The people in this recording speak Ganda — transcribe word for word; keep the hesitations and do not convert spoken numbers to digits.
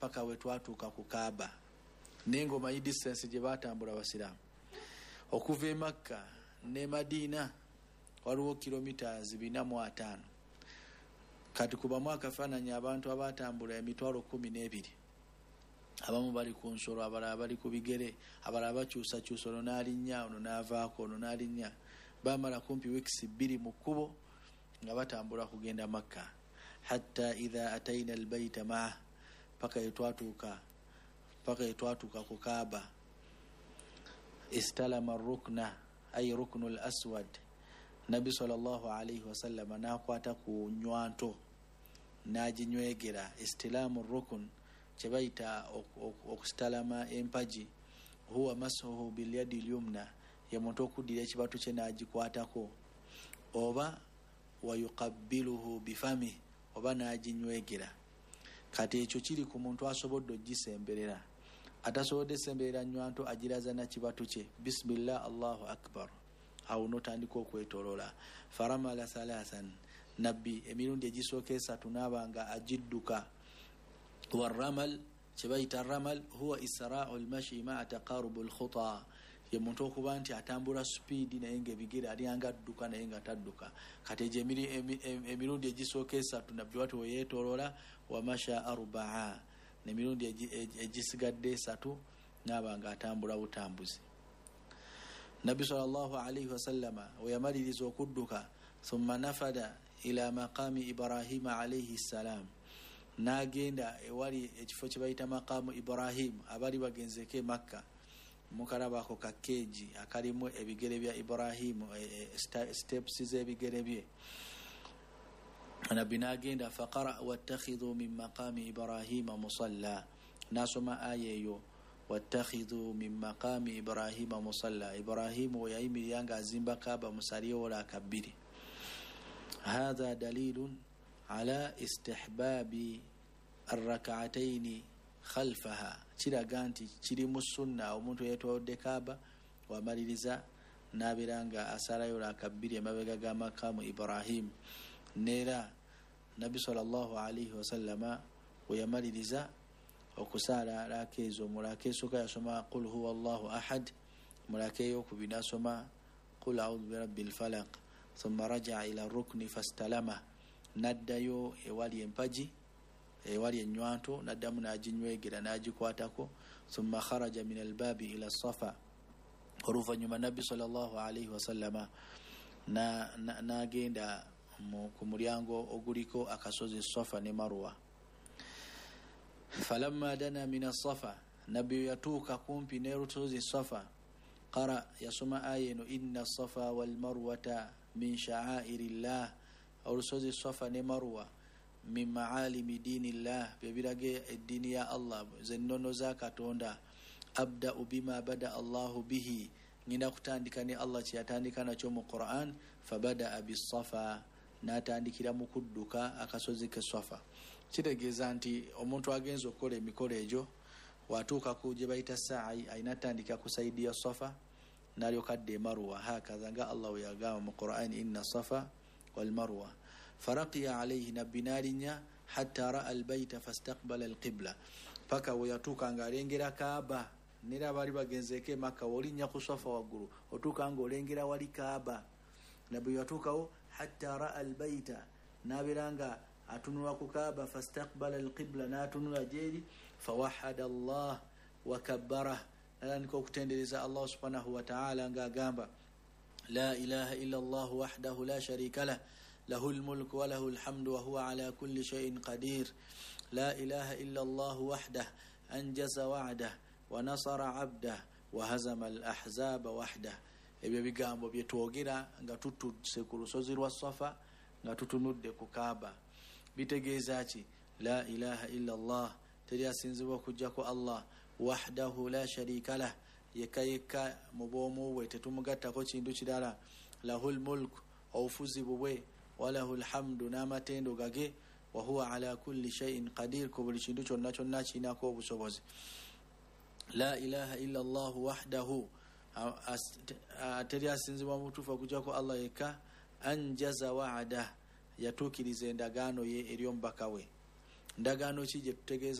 paka we twatuuka ku Kaaba n'engoma yi distance gye batambula abasiraamu okuva e Makka ne Madina waliwo kilometers bina mu ataano. Kati kuba mwaka fananya abantu abatambula emitwalo kumi n'ebiri, abamu bali ku nsolo, abalala bali ku bigere, abalala bakyusa kyusa, ono n'alinnya, ono n'avaako, ono n'alinnya. Bamala kumpi weeks bbiri mu kkubo nga batambula kugenda Makka. Hatta idha ataina albayta ma paka yetwatuuka paka yetwatuuka ku Kaaba istalama rukna ay ruknul aswad. Nabi sallallahu alayhi wasallam nakwata ku nywanto naginywegera. Istilamu rukun kyebayita okustalama empaji huwa masuhu bil yadi lyumna, ye muntu okudira ekibatu kye nagikwatako, oba wayuqabbiluhu bifami, oba naginywegera. Kati ekyo kiri ku muntu asobodde ogisemberera. Atasobodde semberera nywanto agiraza na kibatu kye, bismillah allahu akbar, awo notandika okwetolola. Faramala thalathan, nabbi emirundi egisooka esatu naabanga agidduka. Warramal kyebayita ramal huwa isra'u lmashi maa taqarubu lkhuta, ye muntu okuba nti atambula speedi naye ngaebigere alyanga adduka naye nga tadduka. Kati egyo emirundi egisooka esatu nabbi wati weyeetolola. Wamasha arbaa, nemirundi egisigadde esatu naabanga atambula butambuzi. Nabbi sallallahu alayhi wasallama weyamaliriza okudduka, thumma nafada ila maqami Ibrahima alayhi salam, nagenda ewali ekifo kyebayita maqamu Ibrahim. Abali bagenzeko e Makka mukalabako kakeji akalimu ebigere bya Ibrahim, steps z'ebigere bye. Nabbi nagenda faqara wattakhidhu min maqami Ibrahima musalla, nasoma aya eyo wattakhidhu min maqami Ibrahima musalla. Ibrahimu yayimiranga azimba Kaaba musaliola kabiri. Hadha dalilun ala istihbabi arrak'atayn khalfaha, kiraga nti kiri mu sunna omuntu yetwalidde Kaaba wamaliriza nabiranga asalayo la kabiri emabega ga maqamu Ibrahim. Nera Nabi sallallahu alayhi wasallama weyamaliriza okusala lakezo, mulakesoka yasoma qul huwa allahu ahad, mulakeyo kubina soma qul a'udhu birabbil falaq, thumma raja'a ila rukni fastalama, naddayo ewali empaji ewali enywanto, naddamu naginywegera nagikwatako. Thumma kharaja min albabi ila safa, oluvanyuma Nabi sallallahu alayhi wasallama na nagenda ku mulyango oguliko akasozi Safa ne Marwa. Falamma dana min as-safa, Nabi yatuuka kumpi ne rutozi Safa, qara yasoma ayeno inna as-safa wal marwata min sha'airillah, olusozi Safa ne Marwa min ma'alimi dinillah, bebirage eddini ya Allah, zennono za Katonda. Abda'u bima bada Allahu bihi, ngina kutandika ne Allah kyatandika nakyo mu Qur'an. Fabada'a bis-safa, natandikira mu kudduka akasozi ke Safa. Kitegeeza nti omuntu agenza okukola emikolo egyo watuuka ku gye bayita sa'i, ayinatandika ku saidi ya Safa nalyoka adda e Marwa. Hakaza nga Allah yagamba mu Qur'an inna safa wal marwa. Faraqiya alayhi, nabbi nalinya hatta ra'a albayta fastaqbala alqibla, paka weyatuuka nga alengera Kaaba. Nera bali bagenzeeko e Makka wolinya ku Safa waggulu otuuka nga olengera wali Kaaba. Nabbi yatuukawo hatta ra'a albayta, nabiranga atunula ku Kaaba. Fastaqbala alqibla, natunula jeri. Fawahada Allah wa kabbara, nalandika okutendereza Allah subhanahu wa ta'ala nga agamba la ilaha illa Allah wahdahu la sharika lah, lahul mulku wa lahul hamdu wa huwa ala kulli shay'in qadir. La ilaha illa Allah wahdah anjaza wa'dah wa nasara 'abdah wa hazama al-ahzaba wahdah. Ebyo bigambo byetwogera nga tutuse ku lusozi lwa Safa nga tutunudde ku Kaaba bitegeeza ki? La ilaha illa Allah, teri asinzibwa okujjako Allah, wahdahu la sharika lah, yekka yekka mu bwomu bwe tetumugattako kintu kirala. Lahul mulku, obufuzi bubwe, walahul hamdu, n'amatendo gage, wa huwa ala kulli shay'in qadir, ku buli kintu kyonna kyonna kirinako obusobozi. La ilaha illa Allah wahdahu, teri asinzibwa mutuufu okujjako Allah yekka. Anjaza wa'ada, yatuukiriza endagaano ye eri omubaka we. Ndagaano ki gye tutegeeza